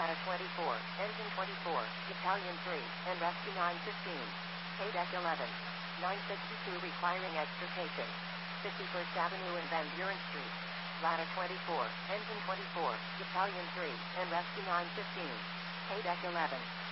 Ladder 24, Engine 24, Battalion 3, and Rescue 915. Paydeck 11. 962 requiring extrication. 51st Avenue and Van Buren Street. Ladder 24, Engine 24, Battalion 3, and Rescue 915. Paydeck 11.